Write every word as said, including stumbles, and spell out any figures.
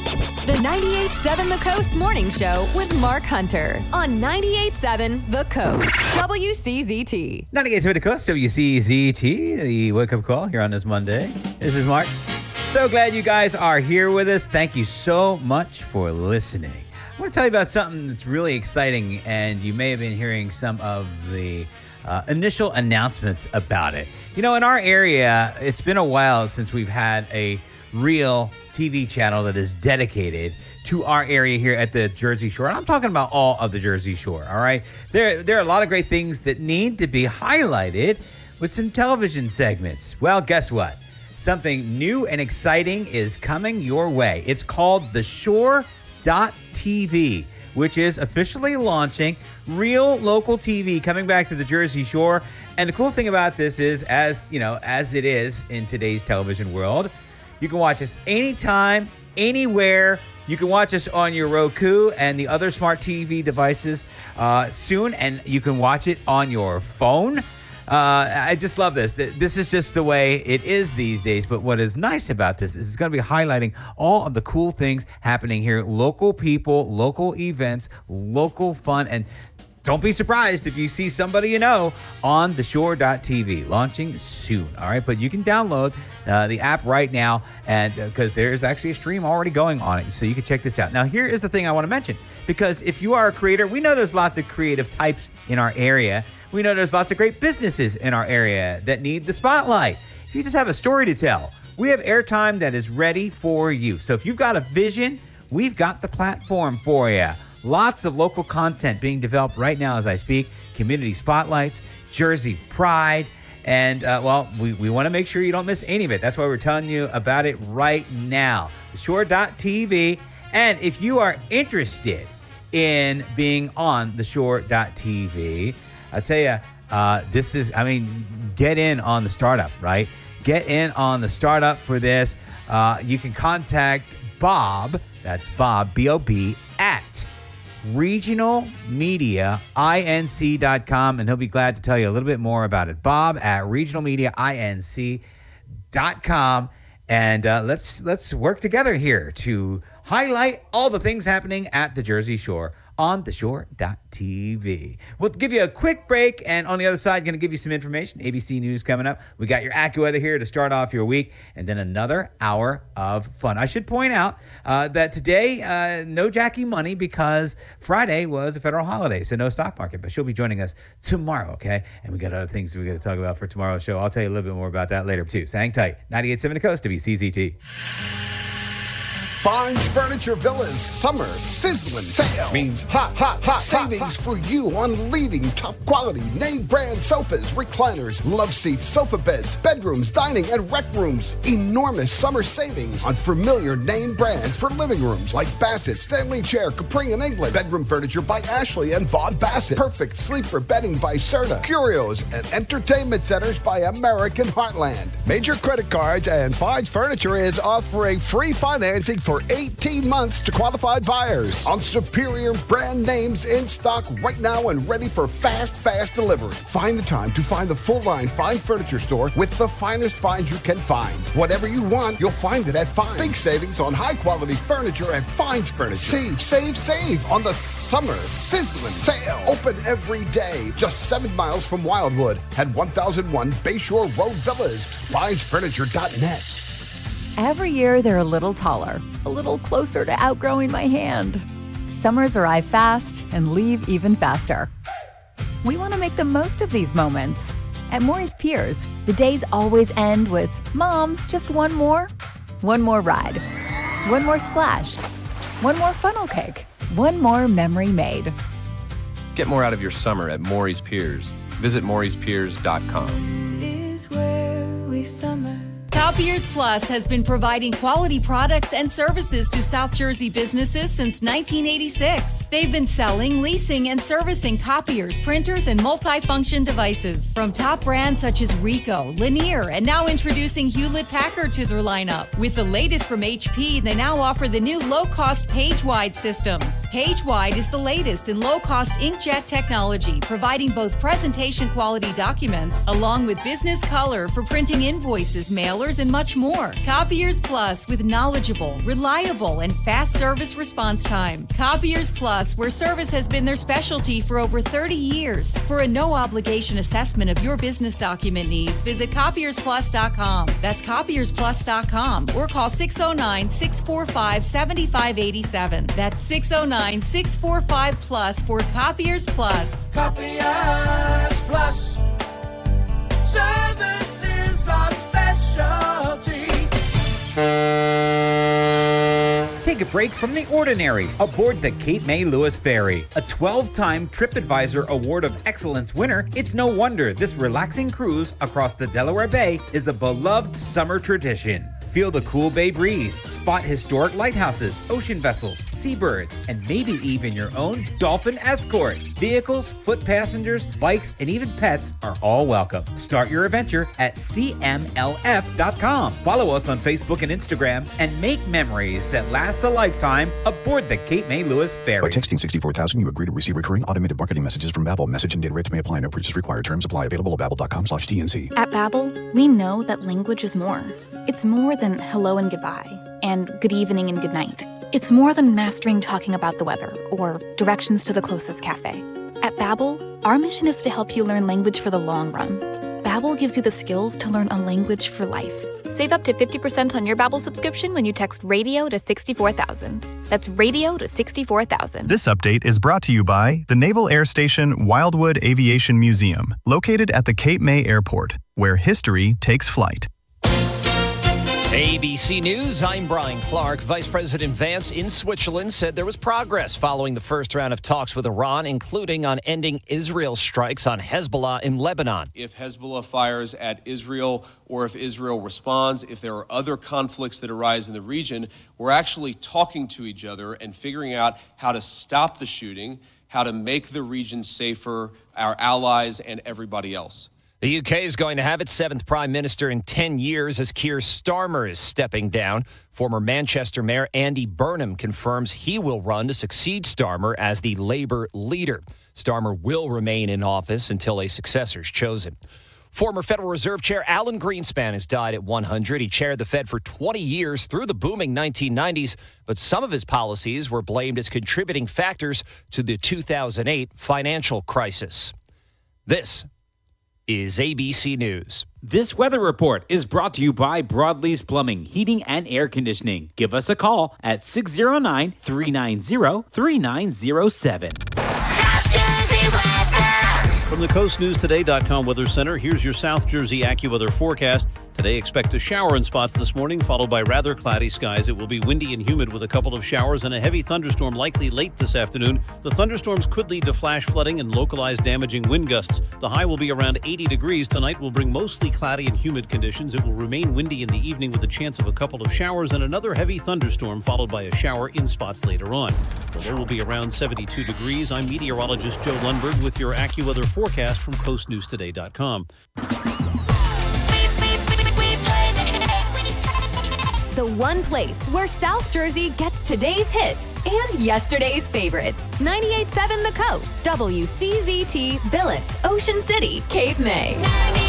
The ninety-eight point seven The Coast Morning Show with Mark Hunter on ninety-eight point seven The Coast, W C Z T. ninety-eight point seven The Coast, W C Z T, the wake-up call here on this Monday. This is Mark. So glad you guys are here with us. Thank you so much for listening. I want to tell you about something that's really exciting, and you may have been hearing some of the uh, initial announcements about it. You know, in our area, it's been a while since we've had a real T V channel that is dedicated to our area here at the Jersey Shore. And I'm talking about all of the Jersey Shore, all right? There, there are a lot of great things that need to be highlighted with some television segments. Well, guess what? Something new and exciting is coming your way. It's called The Shore dot T V, which is officially launching real local T V coming back to the Jersey Shore. And the cool thing about this is, as you know, as it is in today's television world, you can watch us anytime, anywhere. You can watch us on your Roku and the other smart T V devices uh, soon, and you can watch it on your phone. Uh, I just love this. This is just the way it is these days. But what is nice about this is it's going to be highlighting all of the cool things happening here. Local people, local events, local fun. And don't be surprised if you see somebody you know on The Shore dot T V, launching soon. All right, but you can download uh, the app right now, and because uh, there's actually a stream already going on it, so you can check this out. Now, here is the thing I want to mention, because if you are a creator, we know there's lots of creative types in our area. We know there's lots of great businesses in our area that need the spotlight. If you just have a story to tell, we have airtime that is ready for you. So if you've got a vision, we've got the platform for you. Lots of local content being developed right now as I speak. Community spotlights, Jersey Pride, and, uh, well, we, we want to make sure you don't miss any of it. That's why we're telling you about it right now. The Shore dot T V. And if you are interested in being on The Shore dot T V, I'll tell you, uh, this is, I mean, get in on the startup, right? Get in on the startup for this. Uh, you can contact Bob, that's Bob, B O B, at regional media inc dot com, and he'll be glad to tell you a little bit more about it. Bob at regional media inc dot com, and uh, let's let's work together here to highlight all the things happening at the Jersey Shore on The Shore dot T V. We'll give you a quick break, and on the other side, going to give you some information. A B C News coming up. We got your AccuWeather here to start off your week, and then another hour of fun. I should point out uh, that today, uh, no Jackie Money, because Friday was a federal holiday, so no stock market, but she'll be joining us tomorrow, okay? And we got other things we got to talk about for tomorrow's show. I'll tell you a little bit more about that later, too. So hang tight. ninety-eight point seven The Coast, W C Z T. Fines Furniture Villas Summer Sizzling Sale means hot, hot, hot savings hot, hot. for you on leading top quality name brand sofas, recliners, love seats, sofa beds, bedrooms, dining, and rec rooms. Enormous summer savings on familiar name brands for living rooms like Bassett, Stanley Chair, Capri in England, bedroom furniture by Ashley and Vaughn Bassett, perfect sleeper bedding by Serta, Curios, and entertainment centers by American Heartland. Major credit cards, and Fines Furniture is offering free financing for eighteen months to qualified buyers on superior brand names in stock right now and ready for fast, fast delivery. Find the time to find the full-line Fine Furniture store with the finest finds you can find. Whatever you want, you'll find it at Fine. Big savings on high-quality furniture at Fines Furniture. Save, save, save on the Summer Sizzling Sale. Open every day. Just seven miles from Wildwood at one thousand one Bayshore Road Villas. Fines Furniture dot net. Every year, they're a little taller, a little closer to outgrowing my hand. Summers arrive fast and leave even faster. We want to make the most of these moments. At Maury's Piers, the days always end with, Mom, just one more? One more ride. One more splash. One more funnel cake. One more memory made. Get more out of your summer at Maury's Piers. Visit Maury's Piers dot com. This is where we summer. Copiers Plus has been providing quality products and services to South Jersey businesses since nineteen eighty-six. They've been selling, leasing, and servicing copiers, printers, and multifunction devices from top brands such as Ricoh, Lanier, and now introducing Hewlett-Packard to their lineup. With the latest from H P, they now offer the new low-cost PageWide systems. PageWide is the latest in low-cost inkjet technology, providing both presentation quality documents along with business color for printing invoices, mailers, printers, and much more. Copiers Plus with knowledgeable, reliable, and fast service response time. Copiers Plus, where service has been their specialty for over thirty years. For a no-obligation assessment of your business document needs, visit copiers plus dot com. That's copiers plus dot com or call six oh nine, six four five, seven five eight seven. That's six oh nine, six four five, plus for Copiers Plus. Copiers Plus. Service is our specialty. Take a break from the ordinary aboard the Cape May Lewis Ferry. A twelve-time TripAdvisor Award of Excellence winner, it's no wonder this relaxing cruise across the Delaware Bay is a beloved summer tradition. Feel the cool bay breeze, spot historic lighthouses, ocean vessels, seabirds, and maybe even your own dolphin escort. Vehicles, foot passengers, bikes, and even pets are all welcome. Start your adventure at C M L F dot com. Follow us on Facebook and Instagram and make memories that last a lifetime aboard the Cape May Lewis Ferry. By texting sixty-four thousand, you agree to receive recurring automated marketing messages from Babbel. Message and data rates may apply. No purchase required. Terms apply. Available at babbel dot com slash T N C. At Babbel, we know that language is more. It's more than hello and goodbye, and good evening and good night. It's more than mastering talking about the weather or directions to the closest cafe. At Babbel, our mission is to help you learn language for the long run. Babbel gives you the skills to learn a language for life. Save up to fifty percent on your Babbel subscription when you text radio to sixty-four thousand. That's radio to sixty-four thousand. This update is brought to you by the Naval Air Station Wildwood Aviation Museum, located at the Cape May Airport, where history takes flight. A B C News, I'm Brian Clark. Vice President Vance in Switzerland said there was progress following the first round of talks with Iran, including on ending Israel's strikes on Hezbollah in Lebanon. If Hezbollah fires at Israel or if Israel responds, if there are other conflicts that arise in the region, we're actually talking to each other and figuring out how to stop the shooting, how to make the region safer, our allies and everybody else. The U K is going to have its seventh prime minister in ten years as Keir Starmer is stepping down. Former Manchester Mayor Andy Burnham confirms he will run to succeed Starmer as the Labour leader. Starmer will remain in office until a successor is chosen. Former Federal Reserve Chair Alan Greenspan has died at one hundred. He chaired the Fed for twenty years through the booming nineteen nineties, but some of his policies were blamed as contributing factors to the two thousand eight financial crisis. This is A B C News. This weather report is brought to you by Broadlee's Plumbing, Heating, and Air Conditioning. Give us a call at six oh nine, three nine zero, three nine zero seven. South Jersey weather. From the coast news today dot com Weather Center, here's your South Jersey AccuWeather forecast. Today, expect a shower in spots this morning, followed by rather cloudy skies. It will be windy and humid with a couple of showers and a heavy thunderstorm likely late this afternoon. The thunderstorms could lead to flash flooding and localized damaging wind gusts. The high will be around eighty degrees. Tonight will bring mostly cloudy and humid conditions. It will remain windy in the evening with a chance of a couple of showers and another heavy thunderstorm, followed by a shower in spots later on. The low will be around seventy-two degrees. I'm meteorologist Joe Lundberg with your AccuWeather forecast from coast news today dot com. The one place where South Jersey gets today's hits and yesterday's favorites. ninety-eight point seven The Coast, W C Z T, Villas, Ocean City, Cape May.